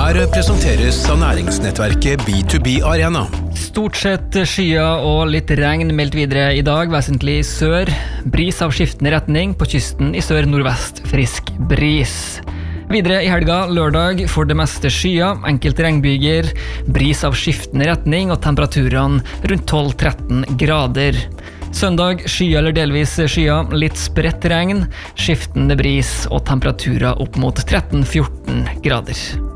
Her presenteres av næringsnettverket B2B Arena. Stort sett skyer og litt regn meldt videre i dag, vesentlig sør. Bris av skiftende retning, på kysten i sør-nordvest frisk bris. Videre i helga, lørdag, for det meste skyer, enkelte regnbyger, bris av skiftende retning og temperaturene rundt 12-13 grader. Søndag, skyer eller delvis skyer, litt spredt regn, skiftende bris og temperaturer opp mot 13-14 grader.